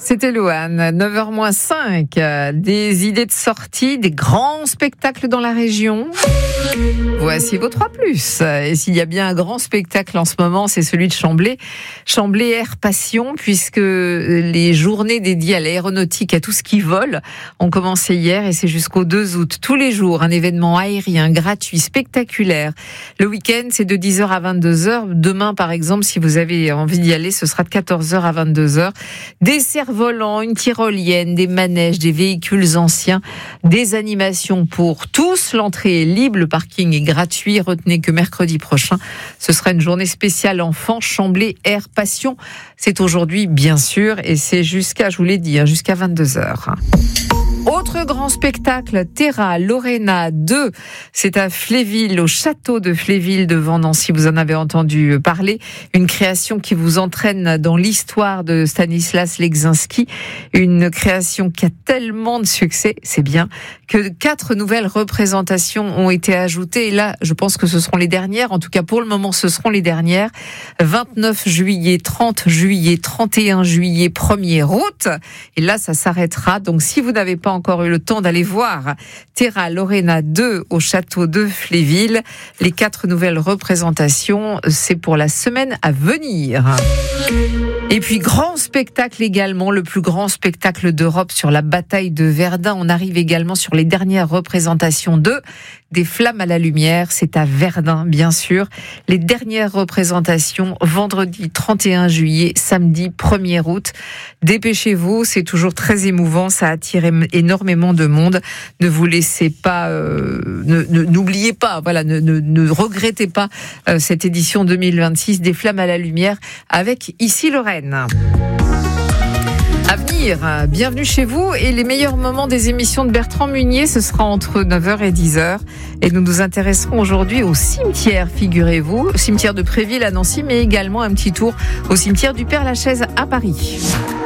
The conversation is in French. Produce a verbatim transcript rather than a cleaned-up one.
C'était Louane, neuf heures moins cinq. Des idées de sortie, des grands spectacles dans la région. Voici vos trois plus. Et s'il y a bien un grand spectacle en ce moment, c'est celui de Chamblay. Chamblay Air Passion, puisque les journées dédiées à l'aéronautique, à tout ce qui vole, ont commencé hier et c'est jusqu'au deux août. Tous les jours, un événement aérien gratuit, spectaculaire. Le week-end, c'est de dix heures à vingt-deux heures. Demain, par exemple, si vous avez envie d'y aller, ce sera de quatorze heures à vingt-deux heures. Des cerfs-volants, une tyrolienne, des manèges, des véhicules anciens, des animations pour tous. L'entrée est libre, le parking est gratuit. Retenez que mercredi prochain, ce sera une journée spéciale enfant, Chamblay Air Passion. C'est aujourd'hui, bien sûr, et c'est jusqu'à, je vous l'ai dit, jusqu'à vingt-deux heures. Autre grand spectacle, Terra Lorena deux, c'est à Fléville, au château de Fléville devant Nancy, vous en avez entendu parler. Une création qui vous entraîne dans l'histoire de Stanislas Leczinski, une création qui a tellement de succès, c'est bien, que quatre nouvelles représentations ont été ajoutées. Et là, je pense que ce seront les dernières, en tout cas pour le moment, ce seront les dernières. vingt-neuf juillet, trente juillet, trente et un juillet, premier août. Et là, ça s'arrêtera. Donc si vous n'avez pas encore eu le temps d'aller voir Terra Lorena deux au château de Fléville, les quatre nouvelles représentations, c'est pour la semaine à venir. Et puis grand spectacle également, le plus grand spectacle d'Europe sur la bataille de Verdun. On arrive également sur les dernières représentations de Des Flammes à la Lumière. C'est à Verdun, bien sûr. Les dernières représentations, vendredi trente et un juillet, samedi premier août. Dépêchez-vous, c'est toujours très émouvant, ça attire énormément de monde. Ne vous laissez pas, euh, ne, ne, n'oubliez pas, voilà, ne, ne, ne regrettez pas euh, cette édition deux mille vingt-six Des Flammes à la Lumière avec Ici Lorraine. À venir, bienvenue chez vous et les meilleurs moments des émissions de Bertrand Munier, ce sera entre neuf heures et dix heures. Et nous nous intéresserons aujourd'hui au cimetière, figurez-vous, au cimetière de Préville à Nancy, mais également un petit tour au cimetière du Père-Lachaise à Paris.